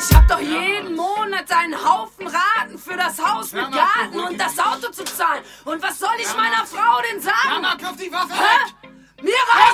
Ich hab doch jeden Monat einen Haufen Raten für das Haus mit Garten und das Auto zu zahlen. Und was soll ich meiner Frau denn sagen? Mama, kauf die Waffe weg! Mir reicht